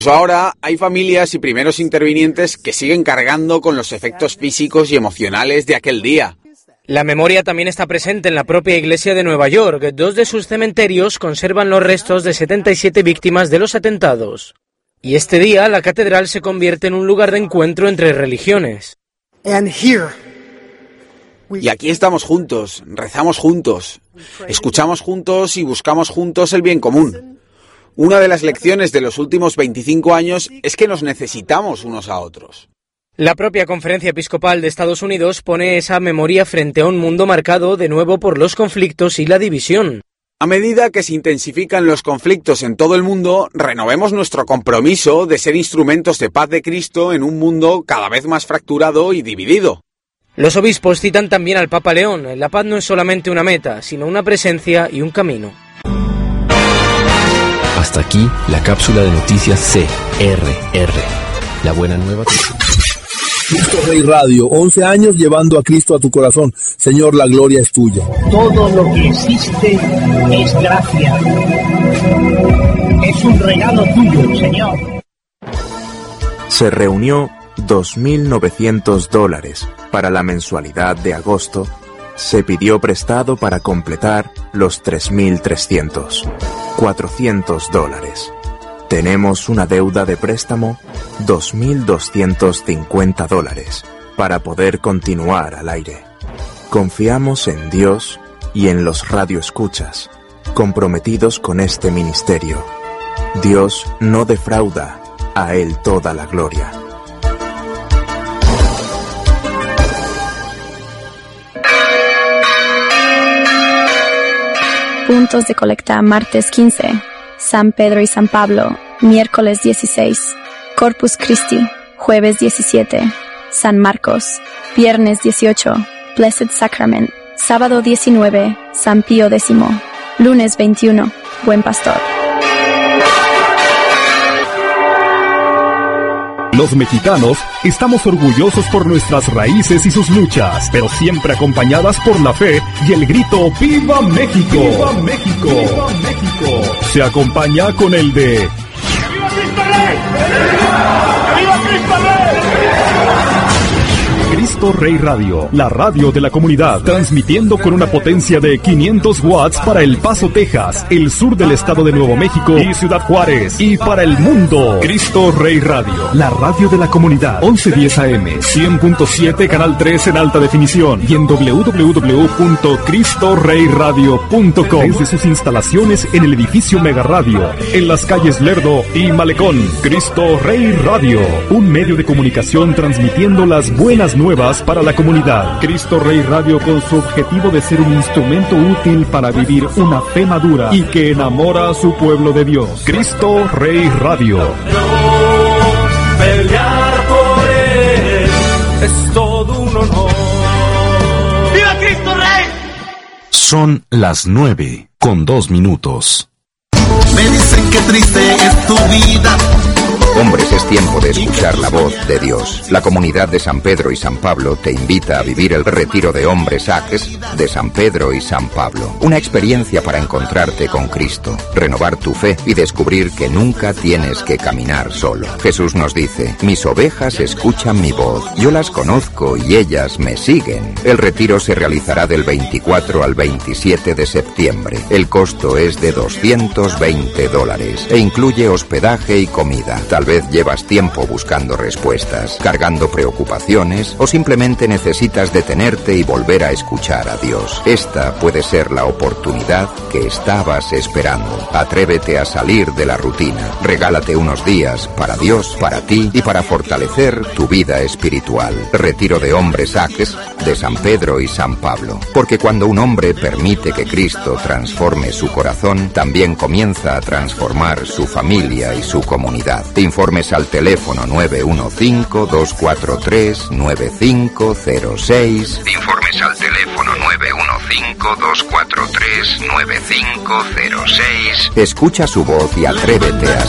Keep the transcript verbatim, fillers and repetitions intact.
Ahora hay familias y primeros intervinientes que siguen cargando con los efectos físicos y emocionales de aquel día. La memoria también está presente en la propia iglesia de Nueva York. Dos de sus cementerios conservan los restos de setenta y siete víctimas de los atentados. Y este día la catedral se convierte en un lugar de encuentro entre religiones. Y aquí estamos juntos, rezamos juntos, escuchamos juntos y buscamos juntos el bien común. Una de las lecciones de los últimos veinticinco años es que nos necesitamos unos a otros. La propia Conferencia Episcopal de Estados Unidos pone esa memoria frente a un mundo marcado de nuevo por los conflictos y la división. A medida que se intensifican los conflictos en todo el mundo, renovemos nuestro compromiso de ser instrumentos de paz de Cristo en un mundo cada vez más fracturado y dividido. Los obispos citan también al Papa León. La paz no es solamente una meta, sino una presencia y un camino. Hasta aquí la cápsula de noticias C R R. La buena nueva. Cristo Rey Radio, once años llevando a Cristo a tu corazón. Señor, la gloria es tuya. Todo lo que existe es gracia. Es un regalo tuyo, Señor. Se reunió dos mil novecientos dólares para la mensualidad de agosto. Se pidió prestado para completar los tres mil trescientos. cuatrocientos dólares. Tenemos una deuda de préstamo, dos mil doscientos cincuenta dólares, para poder continuar al aire. Confiamos en Dios y en los radioescuchas, comprometidos con este ministerio. Dios no defrauda, a Él toda la gloria. Puntos de colecta martes quince, San Pedro y San Pablo, miércoles dieciséis, Corpus Christi, jueves diecisiete, San Marcos, viernes dieciocho, Blessed Sacrament, sábado diecinueve, San Pío X, lunes veintiuno, Buen Pastor. Los mexicanos estamos orgullosos por nuestras raíces y sus luchas, pero siempre acompañadas por la fe y el grito ¡Viva México! ¡Viva México! ¡Viva México! Se acompaña con el de ¡Viva Cristo Rey! ¡Viva Cristo Rey! Cristo Rey Radio, la radio de la comunidad, transmitiendo con una potencia de quinientos watts para El Paso, Texas, el sur del estado de Nuevo México y Ciudad Juárez, y para el mundo. Cristo Rey Radio, la radio de la comunidad, once diez A M, cien punto siete, canal tres en alta definición, y en doble u doble u doble u punto cristo rey radio punto com. Desde sus instalaciones en el edificio Mega Radio, en las calles Lerdo y Malecón. Cristo Rey Radio, un medio de comunicación transmitiendo las buenas nuevas para la comunidad. Cristo Rey Radio, con su objetivo de ser un instrumento útil para vivir una fe madura y que enamora a su pueblo de Dios. Cristo Rey Radio. Pelear por él es todo un honor. ¡Viva Cristo Rey! Son las nueve con dos minutos. Me dicen que triste es tu vida. Hombres, es tiempo de escuchar la voz de Dios. La comunidad de San Pedro y San Pablo te invita a vivir el retiro de hombres Aques de San Pedro y San Pablo. Una experiencia para encontrarte con Cristo, renovar tu fe y descubrir que nunca tienes que caminar solo. Jesús nos dice: mis ovejas escuchan mi voz, yo las conozco y ellas me siguen. El retiro se realizará del veinticuatro al veintisiete de septiembre. El costo es de doscientos veinte dólares e incluye hospedaje y comida. Tal vez llevas tiempo buscando respuestas, cargando preocupaciones, o simplemente necesitas detenerte y volver a escuchar a Dios. Esta puede ser la oportunidad que estabas esperando. Atrévete a salir de la rutina. Regálate unos días para Dios, para ti y para fortalecer tu vida espiritual. Retiro de hombres Aques de San Pedro y San Pablo. Porque cuando un hombre permite que Cristo transforme su corazón, también comienza a transformar su familia y su comunidad. Informes al teléfono nueve uno cinco, dos cuatro tres, nueve cinco cero seis. Informes al teléfono nueve uno cinco, dos cuatro tres, nueve cinco cero seis. Escucha su voz y atrévete a